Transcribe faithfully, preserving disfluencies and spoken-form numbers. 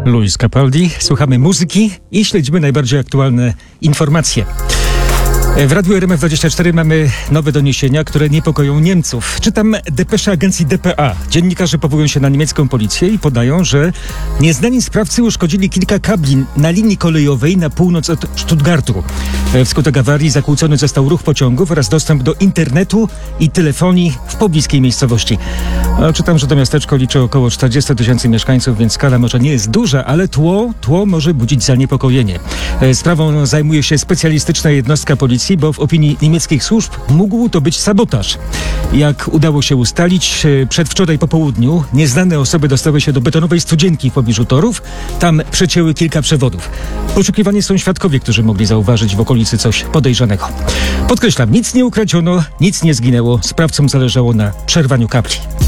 Luis Capaldi. Słuchamy muzyki i śledzimy najbardziej aktualne informacje. W Radiu R M F dwadzieścia cztery mamy nowe doniesienia, które niepokoją Niemców. Czytam depeszę agencji D P A. Dziennikarze powołują się na niemiecką policję i podają, że nieznani sprawcy uszkodzili kilka kabli na linii kolejowej na północ od Stuttgartu. Wskutek awarii zakłócony został ruch pociągów oraz dostęp do internetu i telefonii w pobliskiej miejscowości. Czytam, że to miasteczko liczy około czterdzieści tysięcy mieszkańców, więc skala może nie jest duża, ale tło, tło może budzić zaniepokojenie. Sprawą zajmuje się specjalistyczna jednostka policji, bo w opinii niemieckich służb mógł to być sabotaż. Jak udało się ustalić, przedwczoraj po południu nieznane osoby dostały się do betonowej studzienki w pobliżu torów. Tam przecięły kilka przewodów. Poszukiwani są świadkowie, którzy mogli zauważyć w okolicy coś podejrzanego. Podkreślam, nic nie ukradziono, nic nie zginęło. Sprawcom zależało na przerwaniu kabli.